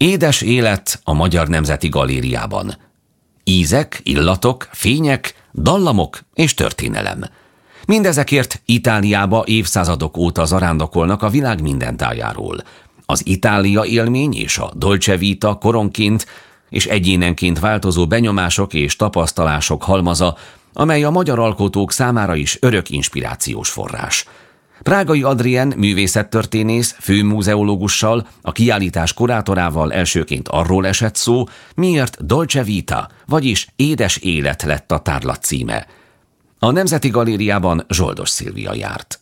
Édes élet a Magyar Nemzeti Galériában. Ízek, illatok, fények, dallamok és történelem. Mindezekért Itáliába évszázadok óta zarándokolnak a világ minden tájáról. Az Itália élmény és a Dolce Vita koronként és egyénenként változó benyomások és tapasztalások halmaza, amely a magyar alkotók számára is örök inspirációs forrás. Prágai Adrien művészettörténész főmuzeológussal, a kiállítás kurátorával elsőként arról esett szó, miért Dolce Vita, vagyis édes élet lett a tárlat címe. A Nemzeti Galériában Zsoldos Szilvia járt.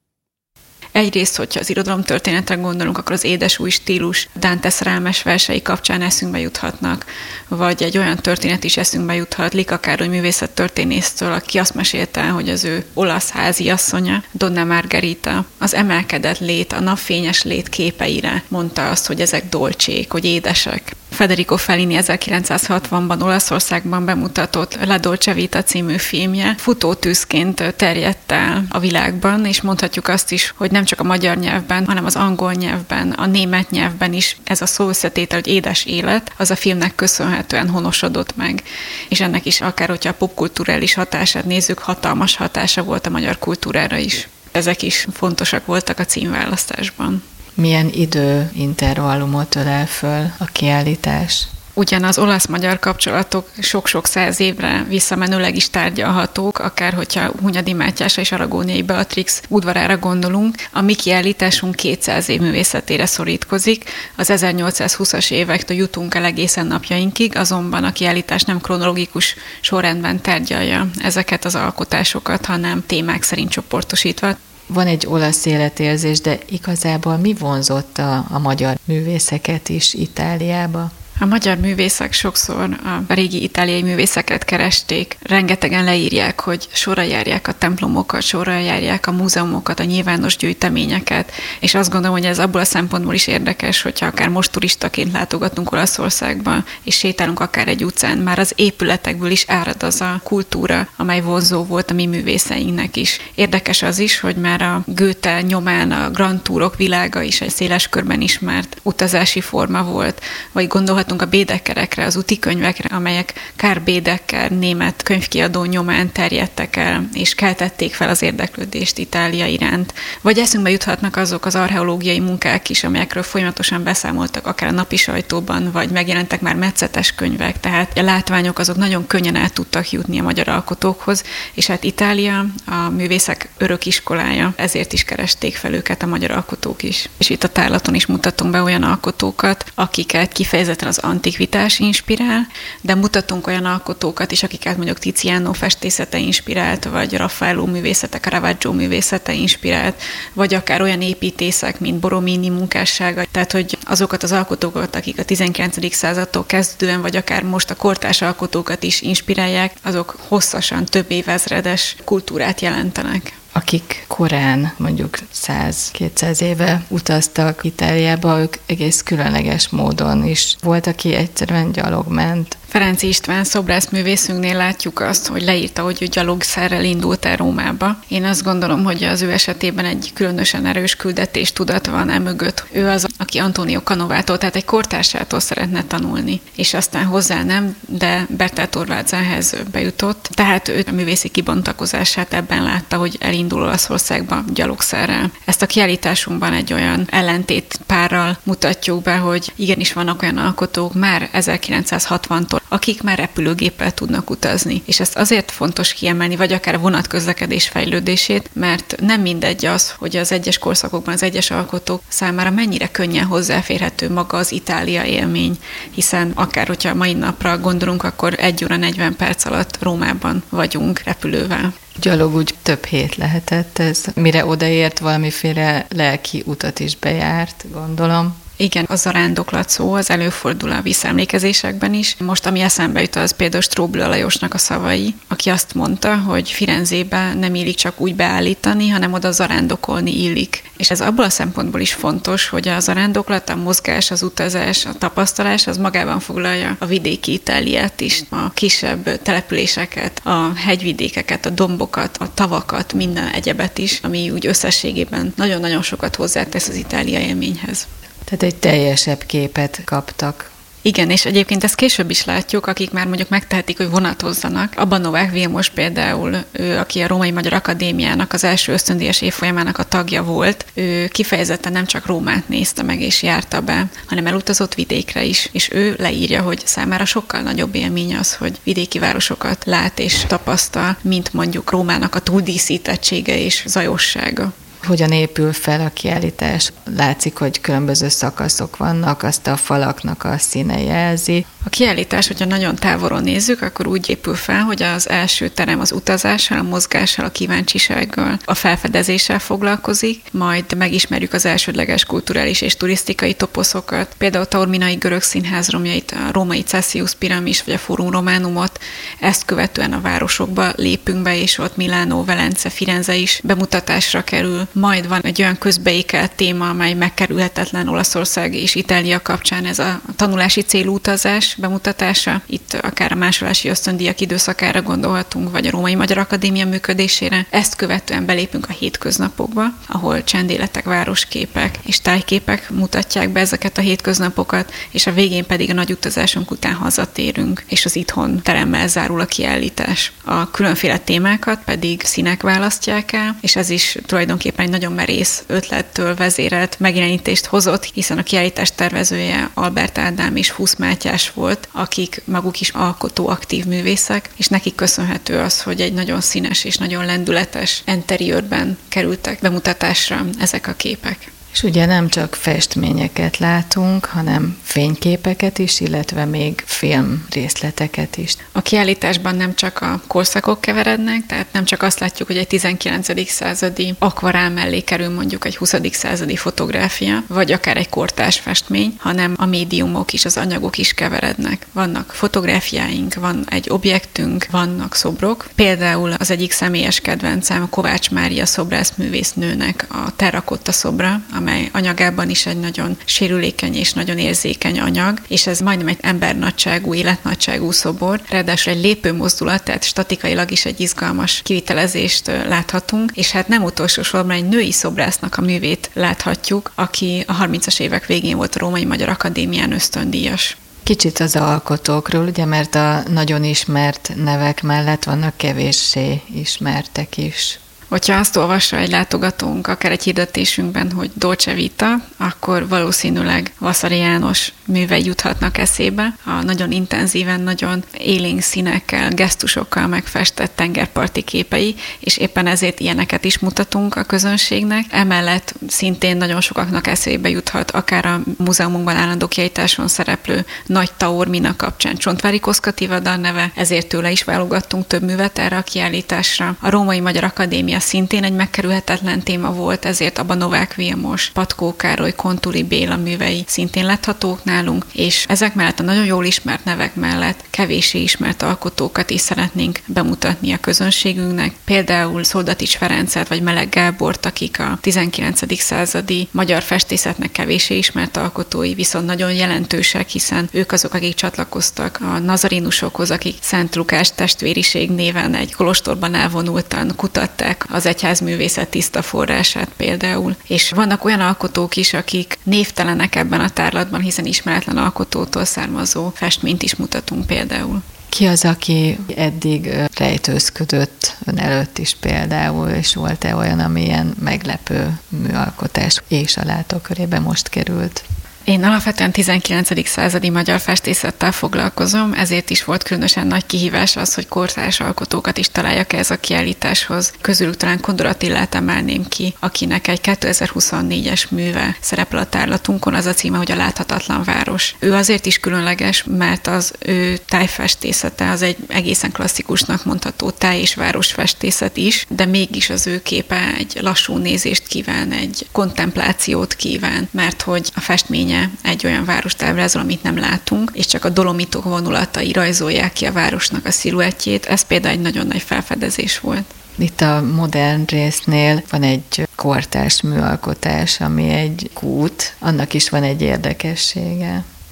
Egyrészt, hogyha az irodalomtörténetre gondolunk, akkor az édes új stílus Dante szerelmes versei kapcsán eszünkbe juthatnak, vagy egy olyan történet is eszünkbe juthat Lika Károly művészettörténésztől, aki azt mesélte, hogy az ő olasz háziasszonya, Donna Margherita, az emelkedett lét, a napfényes lét képeire mondta azt, hogy ezek dolcsék, hogy édesek. Federico Fellini 1960-ban Olaszországban bemutatott La Dolce Vita című filmje futótűzként terjedt el a világban, és mondhatjuk azt is, hogy nem csak a magyar nyelvben, hanem az angol nyelvben, a német nyelvben is ez a szóösszetétel, hogy édes élet, az a filmnek köszönhetően honosodott meg. És ennek is akár, hogyha a popkulturális hatását nézzük, hatalmas hatása volt a magyar kultúrára is. Ezek is fontosak voltak a címválasztásban. Milyen időintervallumot ölel föl a kiállítás? Ugyan az olasz-magyar kapcsolatok sok-sok száz évre visszamenőleg is tárgyalhatók, akár hogyha Hunyadi Mátyásra és Aragóniai Beatrix udvarára gondolunk, a mi kiállításunk 200 év művészetére szorítkozik, az 1820-as évektől jutunk el egészen napjainkig, azonban a kiállítás nem kronológikus sorrendben tárgyalja ezeket az alkotásokat, hanem témák szerint csoportosítva. Van egy olasz életérzés, de igazából mi vonzott a magyar művészeket is Itáliába? A magyar művészek sokszor a régi itáliai művészeket keresték. Rengetegen leírják, hogy sorra járják a templomokat, sorra járják a múzeumokat, a nyilvános gyűjteményeket, és azt gondolom, hogy ez abból a szempontból is érdekes, hogyha akár most turistaként látogatunk Olaszországba, és sétálunk akár egy utcán, már az épületekből is árad az a kultúra, amely vonzó volt a mi művészeinknek is. Érdekes az is, hogy már a Goethe nyomán a Grand Tourok világa is egy széles körben ismert utazási forma volt, vagy gondolhatunk a Bédekerekre, az útikönyvekre, amelyek Karl Bédeker német könyvkiadó nyomán terjedtek el, és keltették fel az érdeklődést Itália iránt. Vagy eszünkbe juthatnak azok az archeológiai munkák is, amelyekről folyamatosan beszámoltak, akár a napi sajtóban, vagy megjelentek már metszetes könyvek, tehát a látványok azok nagyon könnyen el tudtak jutni a magyar alkotókhoz, és hát Itália a művészek örökiskolája, ezért is keresték fel őket a magyar alkotók is. És itt a tárlaton is mutatunk be olyan alkotókat, akiket kifejezetten az antikvitás inspirál, de mutatunk olyan alkotókat is, akiket mondjuk Tiziano festészete inspirált, vagy Raffaello művészete, Caravaggio művészete inspirált, vagy akár olyan építészek, mint Borromini munkássága. Tehát, hogy azokat az alkotókat, akik a 19. századtól kezdődően, vagy akár most a kortárs alkotókat is inspirálják, azok hosszasan több évezredes kultúrát jelentenek. Akik korán, mondjuk 100-200 éve utaztak Itáliába, ők egész különleges módon is. Volt, aki egyszerűen gyalog ment. Ferenc István szobrászművészünknél látjuk azt, hogy leírta, hogy ő gyalogszerrel indult el Rómába. Én azt gondolom, hogy az ő esetében egy különösen erős küldetéstudat van emögött. Ő az, aki Antonio Canovától, tehát egy kortársától szeretne tanulni, és aztán hozzá nem, de Bertelt Thorvaldsenhez bejutott. Tehát ő a művészi kibontakozását ebben látta, hogy elindul Olaszországba gyalogszerrel. Ezt a kiállításunkban egy olyan ellentét párral mutatjuk be, hogy igenis vannak olyan alkotók már 1960-tól, akik már repülőgéppel tudnak utazni. És ezt azért fontos kiemelni, vagy akár a vonatközlekedés fejlődését, mert nem mindegy az, hogy az egyes korszakokban az egyes alkotók számára mennyire könnyen hozzáférhető maga az Itália élmény, hiszen akár hogyha mai napra gondolunk, akkor 1 óra 40 perc alatt Rómában vagyunk repülővel. Gyalog úgy több hét lehetett ez, mire odaért, valamiféle lelki utat is bejárt, gondolom. Igen, a zarándoklat szó az előfordul a visszaemlékezésekben is. Most, ami eszembe jut, az például Stróbl Lajosnak a szavai, aki azt mondta, hogy Firenzébe nem illik csak úgy beállítani, hanem oda zarándokolni illik. És ez abból a szempontból is fontos, hogy a zarándoklat, a mozgás, az utazás, a tapasztalás, az magában foglalja a vidéki Itáliát is, a kisebb településeket, a hegyvidékeket, a dombokat, a tavakat, minden egyebet is, ami úgy összességében nagyon-nagyon sokat hozzátesz az Itália élményhez. Tehát egy teljesebb képet kaptak. Igen, és egyébként ezt később is látjuk, akik már mondjuk megtehetik, hogy vonatozzanak. Abban Novák Vilmos például, ő, aki a Római Magyar Akadémiának az első ösztöndíjas évfolyamának a tagja volt, ő kifejezetten nem csak Rómát nézte meg és járta be, hanem elutazott vidékre is, és ő leírja, hogy számára sokkal nagyobb élmény az, hogy vidéki városokat lát és tapasztal, mint mondjuk Rómának a túldíszítettsége és zajossága. Hogyan épül fel a kiállítás? Látszik, hogy különböző szakaszok vannak, azt a falaknak a színe jelzi. A kiállítás, hogyha nagyon távolról nézzük, akkor úgy épül fel, hogy az első terem az utazással, a mozgással, a kíváncsisággal, a felfedezéssel foglalkozik, majd megismerjük az elsődleges kulturális és turisztikai toposzokat, például a Taorminai Görög Színház romjait, a római Cassius piramis vagy a Forum Romanumot, ezt követően a városokba lépünk be, és ott Milánó, Velence, Firenze is bemutatásra kerül. Majd van egy olyan közbeékelt téma, amely megkerülhetetlen Olaszország és Itália kapcsán, ez a tanulási célú utazás bemutatása. Itt akár a másolási ösztöndíjak időszakára gondolhatunk, vagy a Római Magyar Akadémia működésére. Ezt követően belépünk a hétköznapokba, ahol csendéletek, városképek és tájképek mutatják be ezeket a hétköznapokat, és a végén pedig a nagy utazásunk után hazatérünk, és az itthon teremmel zárul a kiállítás. A különféle témákat pedig színek választják el, és ez is tulajdonképpen egy nagyon merész ötlettől vezérelt megjelenítést hozott, hiszen a kiállítás tervezője Albert Ádám és Husz Mátyás volt, akik maguk is alkotó aktív művészek, és nekik köszönhető az, hogy egy nagyon színes és nagyon lendületes interiőrben kerültek bemutatásra ezek a képek. És ugye nem csak festményeket látunk, hanem fényképeket is, illetve még filmrészleteket is. A kiállításban nem csak a korszakok keverednek, tehát nem csak azt látjuk, hogy egy 19. századi akvarál mellé kerül mondjuk egy 20. századi fotográfia, vagy akár egy kortárs festmény, hanem a médiumok is, az anyagok is keverednek. Vannak fotográfiáink, van egy objektünk, vannak szobrok. Például az egyik személyes kedvencem a Kovács Mária szobrászművésznőnek a terrakotta szobra, amely anyagában is egy nagyon sérülékeny és nagyon érzékeny anyag, és ez majdnem egy embernagyságú, életnagyságú szobor, ráadásul egy lépőmozdulat, tehát statikailag is egy izgalmas kivitelezést láthatunk, és hát nem utolsó sorban egy női szobrásznak a művét láthatjuk, aki a 30-as évek végén volt a Római Magyar Akadémián ösztöndíjas. Kicsit az alkotókról, ugye, mert a nagyon ismert nevek mellett vannak kevéssé ismertek is. Hogyha azt olvassa egy látogatónk, akár egy hirdetésünkben, hogy Dolce Vita, akkor valószínűleg Vasari János művei juthatnak eszébe. A nagyon intenzíven, nagyon élénk színekkel, gesztusokkal megfestett tengerparti képei, és éppen ezért ilyeneket is mutatunk a közönségnek. Emellett szintén nagyon sokaknak eszébe juthat, akár a múzeumunkban állandó kiállításon szereplő Nagy Taormina kapcsán Csontváry Koszka Tivadar neve, ezért tőle is válogattunk több művet erre a kiállításra. A Római Magyar Akadémia szintén egy megkerülhetetlen téma volt, ezért abban Novák Vilmos, Patkó Károly, Kontúri Béla művei szintén láthatók nálunk, és ezek mellett a nagyon jól ismert nevek mellett kevéssé ismert alkotókat is szeretnénk bemutatni a közönségünknek. Például Szoldatics Ferencet vagy Meleg Gábort, akik a 19. századi magyar festészetnek kevéssé ismert alkotói, viszont nagyon jelentősek, hiszen ők azok, akik csatlakoztak a nazarinusokhoz, akik Szent Lukás testvériség néven egy kolostorban elvonultan kutatták az egyházművészet tiszta forrását például. És vannak olyan alkotók is, akik névtelenek ebben a tárlatban, hiszen ismeretlen alkotótól származó festményt is mutatunk például. Ki az, aki eddig rejtőzködött ön előtt is például, és volt-e olyan, ami ilyen meglepő műalkotás és a látókörébe most került? Én alapvetően 19. századi magyar festészettel foglalkozom, ezért is volt különösen nagy kihívás az, hogy kortárs alkotókat is találjak ez a kiállításhoz. Közülük talán Kondor Attilát emelném ki, akinek egy 2024-es műve szerepel a tárlatunkon, az a címe, hogy A láthatatlan város. Ő azért is különleges, mert az ő tájfestészete az egy egészen klasszikusnak mondható táj- és városfestészet is, de mégis az ő képe egy lassú nézést kíván, egy kontemplációt kíván, mert hogy a festménye egy olyan várost ábrázol, amit nem látunk, és csak a dolomitok vonulatai rajzolják ki a városnak a sziluettjét. Ez például egy nagyon nagy felfedezés volt. Itt a modern résznél van egy kortárs műalkotás, ami egy kút, annak is van egy érdekessége.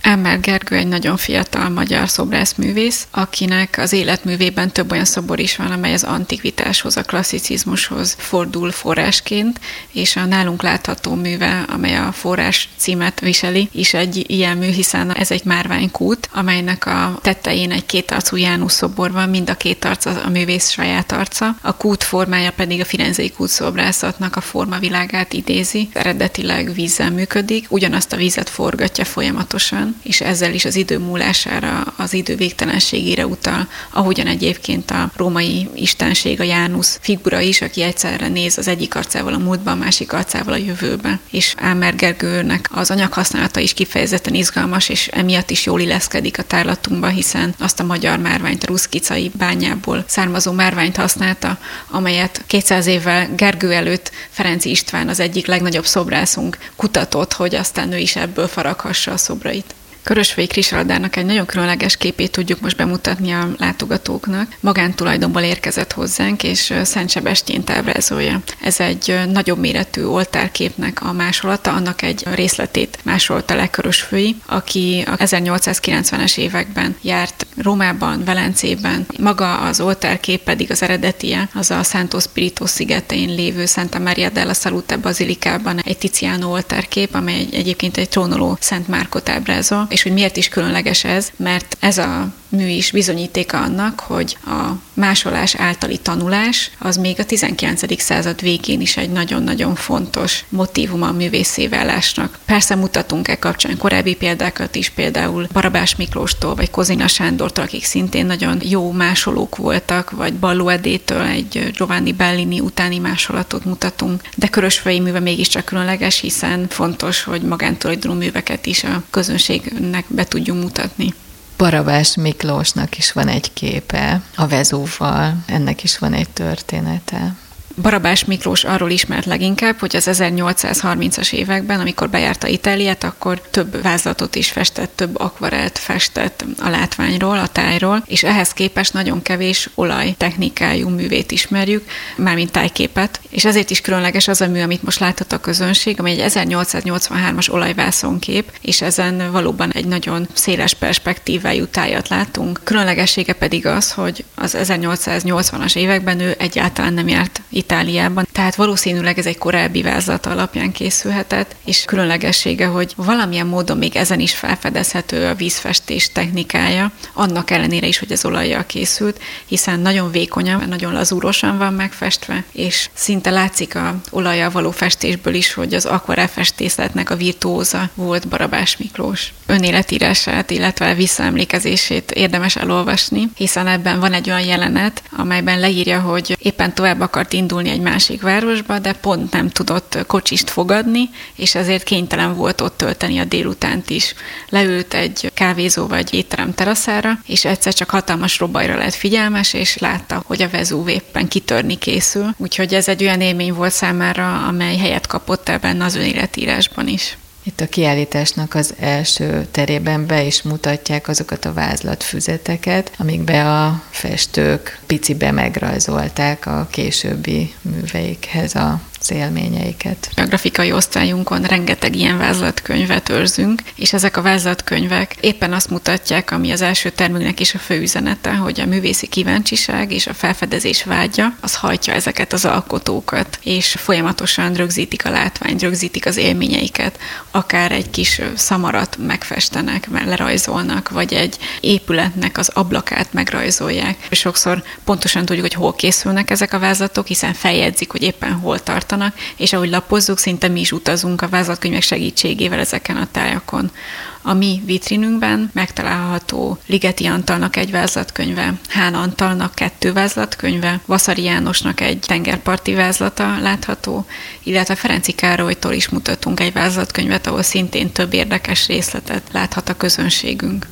Ámár Gergő egy nagyon fiatal magyar szobrászművész, akinek az életművében több olyan szobor is van, amely az antikvitáshoz, a klasszicizmushoz fordul forrásként, és a nálunk látható műve, amely a Forrás címet viseli, is egy ilyen mű, hiszen ez egy márványkút, amelynek a tetején egy kétarcú János szobor van, mind a két arc a művész saját arca. A kút formája pedig a firenzei kútszobrászatnak a formavilágát idézi. Eredetileg vízzel működik, ugyanazt a vízet forgatja folyamatosan, és ezzel is az idő múlására, az idő végtelenségére utal, ahogyan egyébként a római istenség, a Jánusz figura is, aki egyszerre néz az egyik arcával a múltba, a másik arcával a jövőbe. És Ámár Gergőnek az anyaghasználata is kifejezetten izgalmas, és emiatt is jól illeszkedik a tárlatunkba, hiszen azt a magyar márványt, a ruszkicai bányából származó márványt használta, amelyet 200 évvel Gergő előtt Ferenczy István, az egyik legnagyobb szobrászunk kutatott, hogy aztán ő is ebből faraghassa a szobrait. Körösvei Krisaldárnak egy nagyon különleges képét tudjuk most bemutatni a látogatóknak. Magántulajdonból érkezett hozzánk, és Szent Sebestyént ábrázolja. Ez egy nagyobb méretű oltárképnek a másolata, annak egy részletét másolta le Körösvői, aki a 1890-es években járt Rómában, Velencében. Maga az oltárkép pedig az eredetie, az a Santo Spirito szigetén lévő Santa Maria della Salute bazilikában egy Tiziano oltárkép, amely egyébként egy trónoló Szent Márkot ábrázol. És hogy miért is különleges ez, mert ez a mű is bizonyítéka annak, hogy a másolás általi tanulás az még a 19. század végén is egy nagyon-nagyon fontos motívuma a művészévállásnak. Persze mutatunk kapcsán korábbi példákat is, például Barabás Miklóstól, vagy Kozina Sándortól, akik szintén nagyon jó másolók voltak, vagy Balló Edétől egy Giovanni Bellini utáni másolatot mutatunk, de Körösvei műve mégiscsak különleges, hiszen fontos, hogy magántulajdonú műveket is a közönségnek be tudjunk mutatni. Barabás Miklósnak is van egy képe a Vezúvval, ennek is van egy története. Barabás Miklós arról ismert leginkább, hogy az 1830-as években, amikor bejárta Itáliát, akkor több vázlatot is festett, több akvarelt festett a látványról, a tájról, és ehhez képest nagyon kevés olajtechnikájú művét ismerjük, mármint tájképet, és ezért is különleges az a mű, amit most láthat a közönség, ami egy 1883-as olajvászonkép, és ezen valóban egy nagyon széles perspektívájú tájat látunk. Különlegessége pedig az, hogy az 1880-as években ő egyáltalán nem járt Itáliában, tehát valószínűleg ez egy korábbi vázlata alapján készülhetett, és különlegessége, hogy valamilyen módon még ezen is felfedezhető a vízfestés technikája, annak ellenére is, hogy ez olajjal készült, hiszen nagyon vékonyan, nagyon lazúrosan van megfestve, és szinte látszik a olajjal való festésből is, hogy az akvarellfestészetnek a virtuóza volt Barabás Miklós. Önéletírását, illetve visszaemlékezését érdemes elolvasni, hiszen ebben van egy olyan jelenet, amelyben leírja, hogy éppen tovább akart indulni egy másik városba, de pont nem tudott kocsist fogadni, és ezért kénytelen volt ott tölteni a délutánt is. Leült egy kávézó vagy étterem teraszára, és egyszer csak hatalmas robajra lett figyelmes, és látta, hogy a Vezúv éppen kitörni készül. Úgyhogy ez egy olyan élmény volt számára, amely helyet kapott ebben az önéletírásban is. Itt a kiállításnak az első terében be is mutatják azokat a vázlatfüzeteket, amikbe a festők picibe megrajzolták a későbbi műveikhez a élményeiket. A grafikai osztályunkon rengeteg ilyen vázlatkönyvet őrzünk, és ezek a vázlatkönyvek éppen azt mutatják, ami az első termünknek is a fő üzenete, hogy a művészi kíváncsiság és a felfedezés vágya, az hajtja ezeket az alkotókat, és folyamatosan rögzítik a látványt, rögzítik az élményeiket, akár egy kis szamarat megfestenek, mert lerajzolnak, vagy egy épületnek az ablakát megrajzolják. Sokszor pontosan tudjuk, hogy hol készülnek ezek a vázlatok, hiszen feljegyzik, hogy éppen hol tartanak, és ahogy lapozzuk, szinte mi is utazunk a vázlatkönyvek segítségével ezeken a tájakon. A mi vitrinünkben megtalálható Ligeti Antalnak egy vázlatkönyve, Hán Antalnak 2 vázlatkönyve, Vaszary Jánosnak egy tengerparti vázlata látható, illetve Ferenczy Károlytól is mutatunk egy vázlatkönyvet, ahol szintén több érdekes részletet láthat a közönségünk.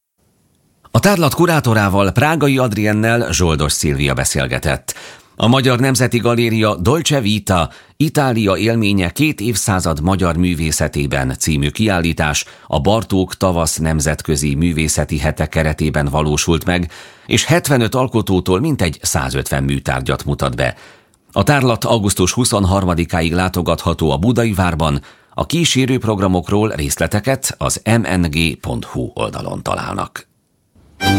A tárlat kurátorával, Prágai Adriennel Zsoldos Szilvia beszélgetett. A Magyar Nemzeti Galéria Dolce Vita, Itália élménye 2 évszázad magyar művészetében című kiállítás a Bartók tavasz nemzetközi művészeti hete keretében valósult meg, és 75 alkotótól mintegy 150 műtárgyat mutat be. A tárlat augusztus 23-áig látogatható a Budai Várban, A kísérő programokról részleteket az mng.hu oldalon találnak.